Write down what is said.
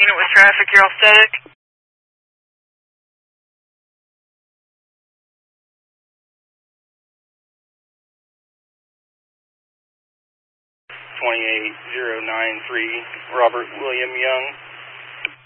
unit with traffic, you're all static. 28093, Robert William Young.